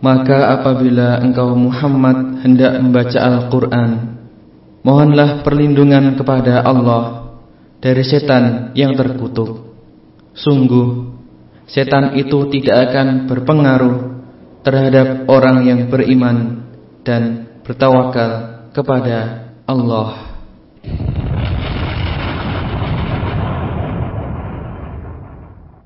Maka apabila engkau Muhammad hendak membaca Al-Quran, mohonlah perlindungan kepada Allah dari setan yang terkutuk. Sungguh, setan itu tidak akan berpengaruh terhadap orang yang beriman dan bertawakal kepada Allah.